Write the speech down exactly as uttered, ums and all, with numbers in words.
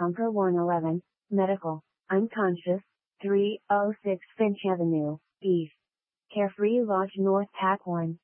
Comfort one eleven, Medical, Unconscious, three oh six Finch Avenue, East. Carefree Lodge North Pack one.